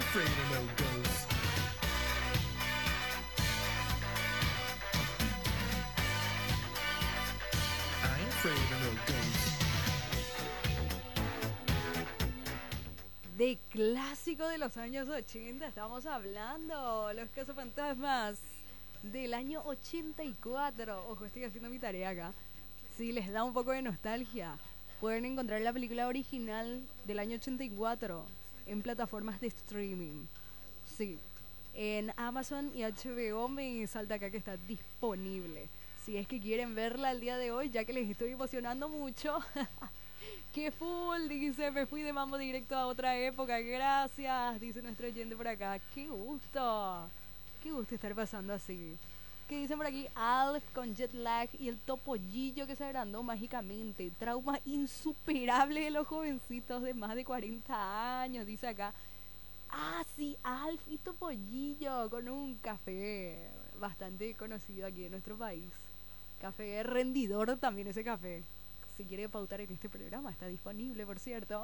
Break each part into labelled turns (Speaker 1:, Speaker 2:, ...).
Speaker 1: afraid of no ghosts. I ain't afraid of no ghosts.
Speaker 2: De clásico de los años 80 estamos hablando, Los Cazafantasmas del año 84. Ojo, estoy haciendo mi tarea acá. Si les da un poco de nostalgia, pueden encontrar la película original del año 84 en plataformas de streaming. Sí, en Amazon y HBO me salta acá que está disponible. Si es que quieren verla el día de hoy, ya que les estoy emocionando mucho. ¡Qué full! Dice, me fui de mambo directo a otra época. Gracias, dice nuestro oyente por acá. ¡Qué gusto! ¡Qué gusto estar pasando así! ¿Qué dicen por aquí? Alf con jet lag y el topollillo que se agrandó mágicamente. Trauma insuperable de los jovencitos de más de 40 años, dice acá. Ah, sí, Alf y topollillo con un café bastante conocido aquí en nuestro país. Café rendidor también ese café. Si quiere pautar en este programa, está disponible, por cierto.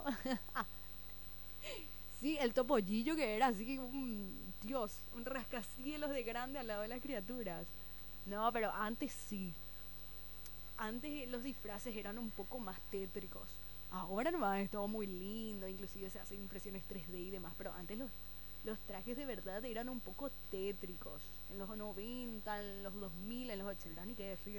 Speaker 2: Sí, el topollillo que era así, Dios, un rascacielos de grande al lado de las criaturas. No, pero antes sí. Antes los disfraces eran un poco más tétricos. Ahora nomás es todo muy lindo, inclusive se hacen impresiones 3D y demás, pero antes los trajes de verdad eran un poco tétricos. En los 90, en los 2000, en los 80, ni qué decir.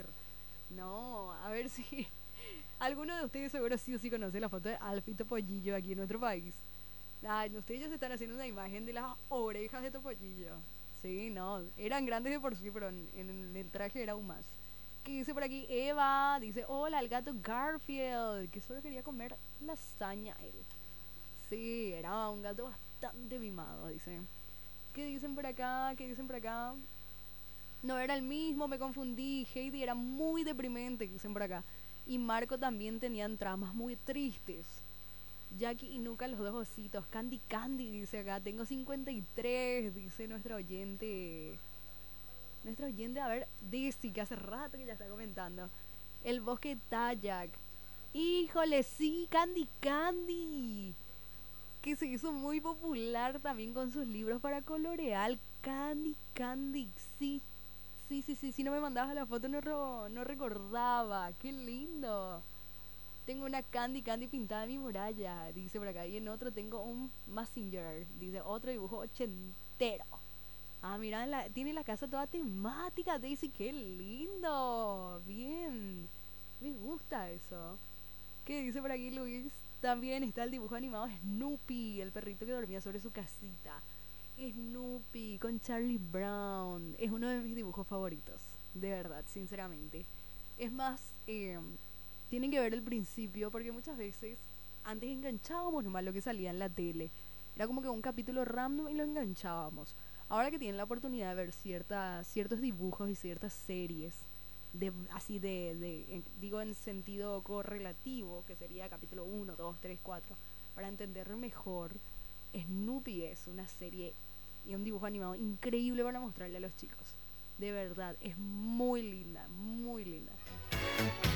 Speaker 2: No, a ver si alguno de ustedes seguro sí o sí conoce la foto de Alfito Pollillo aquí en nuestro país. Ay, ustedes ya se están haciendo una imagen de las orejas de Topollillo. Sí, no, eran grandes de por sí, pero en el traje era aún más. ¿Qué dice por aquí? Eva dice, hola, el gato Garfield, que solo quería comer lasaña él. Sí, era un gato bastante mimado, dice. ¿Qué dicen por acá? ¿Qué dicen por acá? No era el mismo, me confundí. Heidi era muy deprimente, dicen por acá. Y Marco también tenían tramas muy tristes. Jackie y Nuka, los dos ositos. Candy Candy, dice acá. Tengo 53, dice nuestra oyente. Nuestra oyente, a ver, Dizzy, que hace rato que ya está comentando. El bosque Tayak. Híjole, sí, Candy Candy. Que se hizo muy popular también con sus libros para colorear. Candy Candy, sí. Sí, sí, sí, si no me mandabas la foto no recordaba. Qué lindo. Tengo una Candy Candy pintada en mi muralla, dice por acá. Y en otro tengo un Messenger, dice otro dibujo ochentero. Ah, mira, tiene la casa toda temática, Daisy, qué lindo. Bien, me gusta eso. ¿Qué dice por aquí Luis? También está el dibujo animado Snoopy, el perrito que dormía sobre su casita. Snoopy con Charlie Brown. Es uno de mis dibujos favoritos, de verdad, sinceramente. Es más, tienen que ver el principio porque muchas veces antes enganchábamos nomás lo que salía en la tele. Era como que un capítulo random y lo enganchábamos. Ahora que tienen la oportunidad de ver ciertos dibujos y ciertas series, así digo en sentido correlativo, que sería capítulo 1, 2, 3, 4 para entender mejor, Snoopy es una serie y un dibujo animado increíble para mostrarle a los chicos. De verdad, es muy linda, muy linda.